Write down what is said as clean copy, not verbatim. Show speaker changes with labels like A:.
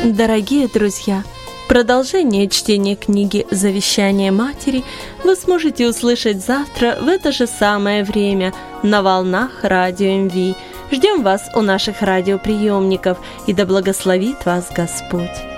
A: Дорогие друзья, продолжение чтения книги «Завещание матери» вы сможете услышать завтра в это же самое время на волнах Радио МВ. Ждем вас у наших радиоприемников, и да благословит вас Господь!